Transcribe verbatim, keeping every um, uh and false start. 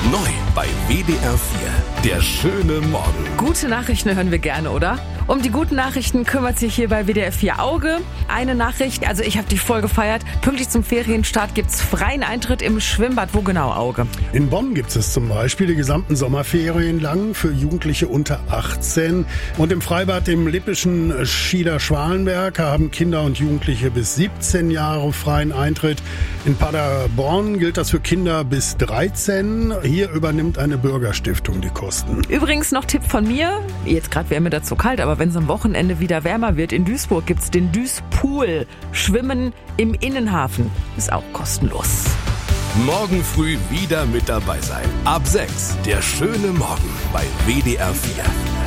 Neu bei W D R vier. Der schöne Morgen. Gute Nachrichten hören wir gerne, oder? Um die guten Nachrichten kümmert sich hier bei W D R vier Auge. Eine Nachricht, also ich habe die voll gefeiert. Pünktlich zum Ferienstart gibt's freien Eintritt im Schwimmbad. Wo genau, Auge? In Bonn gibt es zum Beispiel die gesamten Sommerferien lang für Jugendliche unter achtzehn. Und im Freibad im lippischen Schieder-Schwalenberg haben Kinder und Jugendliche bis siebzehn Jahre freien Eintritt. In Paderborn gilt das für Kinder bis dreizehn. Hier übernimmt eine Bürgerstiftung die Kosten. Übrigens noch Tipp von mir. Jetzt gerade wäre mir dazu kalt, aber wenn es am Wochenende wieder wärmer wird, in Duisburg gibt's den Duispool. Schwimmen im Innenhafen ist auch kostenlos. Morgen früh wieder mit dabei sein. Ab sechs. Der schöne Morgen bei W D R vier.